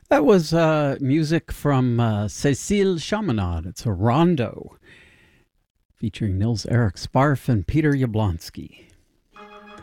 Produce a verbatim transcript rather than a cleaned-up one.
That was uh, music from uh, Cécile Chaminade. It's a rondo featuring Nils Eric Sparf and Peter Yablonsky.